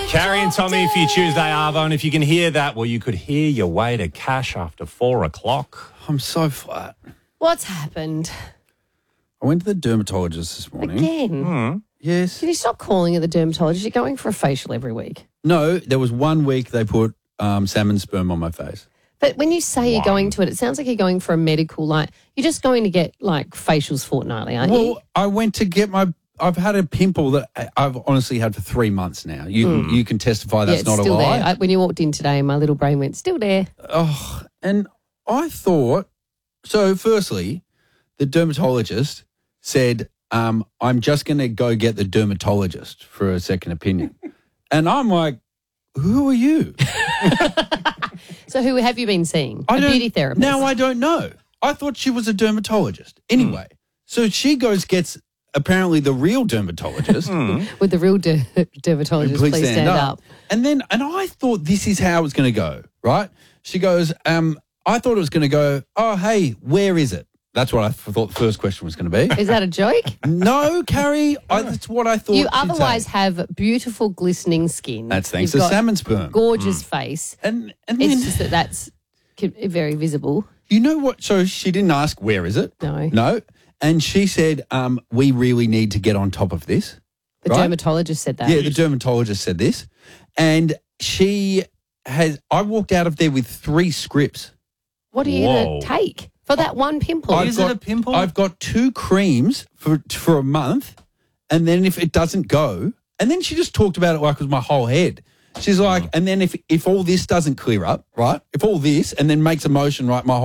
Carrie and Tommy for your Tuesday Arvo, and if you can hear that, well, you could hear your way to cash after 4 o'clock. I'm so flat. What's happened? I went to the dermatologist this morning. Again? Yes. Can you stop calling it the dermatologist? You're going for a facial every week. No, there was 1 week they put salmon sperm on my face. But when you say you're going to it sounds like you're going for a medical, like, you're just going to get, like, facials fortnightly, aren't you? Well, I went to get I've had a pimple that I've honestly had for 3 months now. You can testify that's it's not still a lie. there. When you walked in today, my little brain went, still there. Oh, and I thought, so firstly, the dermatologist said, I'm just going to go get the dermatologist for a second opinion. And I'm like, who are you? So who have you been seeing? A beauty therapist? Now I don't know. I thought she was a dermatologist. Anyway, so she gets apparently the real dermatologist. With the real dermatologist, please stand up. And I thought this is how it was going to go, right? She goes, I thought it was going to go, oh, hey, where is it? That's what I thought the first question was going to be. Is that a joke? No, Carrie, that's what I thought. You otherwise have beautiful, glistening skin. That's thanks You've to got salmon sperm. Gorgeous face. And It's then, just that's very visible. you know what? So she didn't ask, where is it? No. No. And she said, we really need to get on top of this. The right? dermatologist said that. Yeah, the dermatologist said this. And I walked out of there with 3 scripts. What are you going to take for that one pimple? Is it a pimple? I've got 2 creams for a month, and then if it doesn't go, and then she just talked about it like it was my whole head. She's like, and then if all this doesn't clear up, right, if all this, and then makes a motion, right, my whole